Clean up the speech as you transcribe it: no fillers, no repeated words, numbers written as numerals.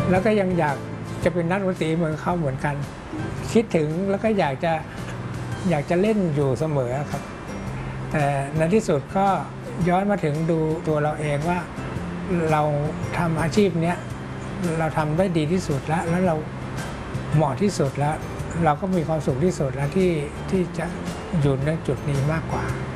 แล้วก็ยังอยากจะเป็นนักดนตรีเหมือนเขาเหมือนกันคิดถึงแล้วก็อยากจะเล่นอยู่เสมอครับแต่ในที่สุดก็ย้อนมาถึงดูตัวเราเองว่าเราทำอาชีพนี้เราทำได้ดีที่สุดแล้วเราเหมาะที่สุดแล้วเราก็มีความสุขที่สุดแล้วที่จะอยู่ในจุดนี้มากกว่า